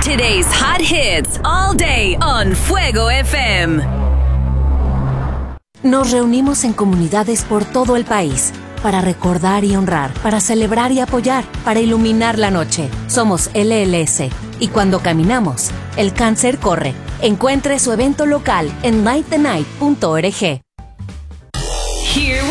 Today's hot hits all day on Fuego FM. Nos reunimos en comunidades por todo el país para recordar y honrar, para celebrar y apoyar, para iluminar la noche. Somos LLS y cuando caminamos, el cáncer corre. Encuentre su evento local en lightthenight.org. Here